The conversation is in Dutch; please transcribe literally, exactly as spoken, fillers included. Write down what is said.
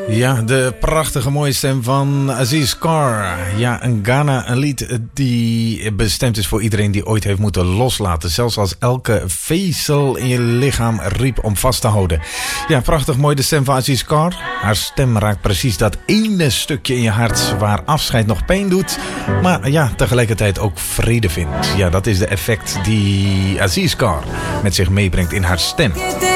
Ja, de prachtige mooie stem van Aziz Kar. Ja, een Ghana, een lied die bestemd is voor iedereen die ooit heeft moeten loslaten. Zelfs als elke vezel in je lichaam riep om vast te houden. Ja, prachtig mooi de stem van Aziz Kar. Haar stem raakt precies dat ene stukje in je hart waar afscheid nog pijn doet, maar ja, tegelijkertijd ook vrede vindt. Ja, dat is de effect die Aziz Kar met zich meebrengt in haar stem.